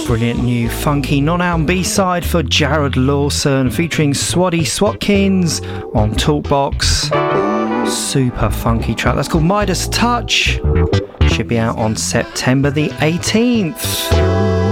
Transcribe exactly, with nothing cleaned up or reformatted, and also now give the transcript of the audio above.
Brilliant new funky non-album B-side for Jared Lawson featuring Swaddy Swatkins on Talkbox. Super funky track. That's called Midas Touch. Should be out on September the eighteenth.